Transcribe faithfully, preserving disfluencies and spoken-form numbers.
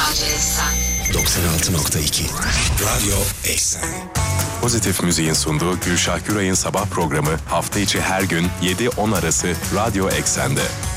Radyo Eksen doksan altı nokta iki Radyo Eksen. Pozitif Müziğin sunduğu Gülşah Güray'ın sabah programı hafta içi her gün yedi on arası Radyo Eksen'de.